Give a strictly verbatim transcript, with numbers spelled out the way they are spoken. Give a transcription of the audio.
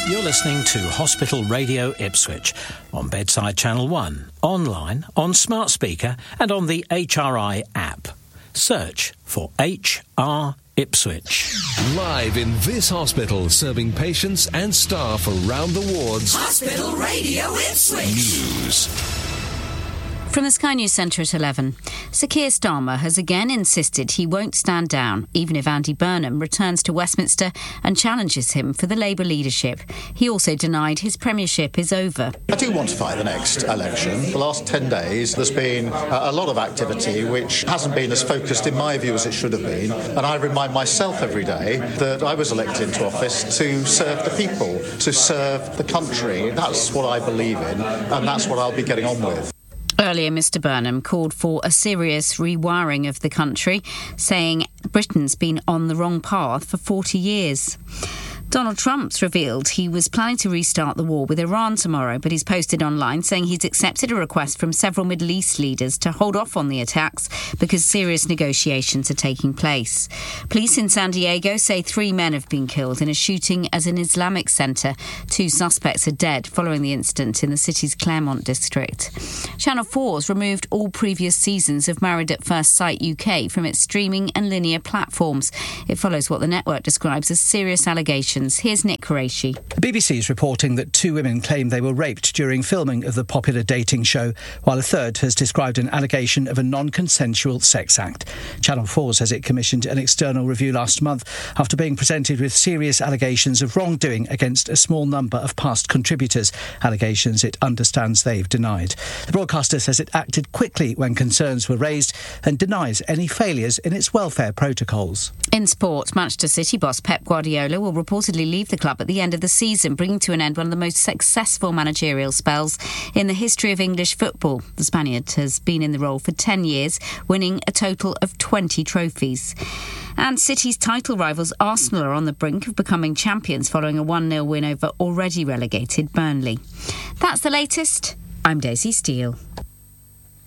You're listening to Hospital Radio Ipswich on Bedside Channel one, online, on smart speaker and on the H R I app. Search for H R Ipswich. Live in this hospital, serving patients and staff around the wards. Hospital Radio Ipswich. News. From the Sky News Centre at eleven, Sir Keir Starmer has again insisted he won't stand down, even if Andy Burnham returns to Westminster and challenges him for the Labour leadership. He also denied his premiership is over. I do want to fight the next election. The last ten days there's been a lot of activity which hasn't been as focused in my view as it should have been, and I remind myself every day that I was elected into office to serve the people, to serve the country. That's what I believe in, and that's what I'll be getting on with. Earlier, Mr Burnham called for a serious rewiring of the country, saying Britain's been on the wrong path for forty years. Donald Trump's revealed he was planning to restart the war with Iran tomorrow, but he's posted online saying he's accepted a request from several Middle East leaders to hold off on the attacks because serious negotiations are taking place. Police in San Diego say three men have been killed in a shooting at an Islamic centre. Two suspects are dead following the incident in the city's Claremont district. Channel four's removed all previous seasons of Married at First Sight U K from its streaming and linear platforms. It follows what the network describes as serious allegations. Here's Nick Qureshi. The B B C is reporting that two women claim they were raped during filming of the popular dating show, while a third has described an allegation of a non-consensual sex act. Channel four says it commissioned an external review last month after being presented with serious allegations of wrongdoing against a small number of past contributors, allegations it understands they've denied. The broadcaster says it acted quickly when concerns were raised and denies any failures in its welfare protocols. In sport, Manchester City boss Pep Guardiola will reportedly leave the club at the end of the season, bringing to an end one of the most successful managerial spells in the history of English football. The Spaniard has been in the role for ten years, winning a total of twenty trophies. And City's title rivals Arsenal are on the brink of becoming champions following a one nil win over already relegated Burnley. That's the latest. I'm Daisy Steele.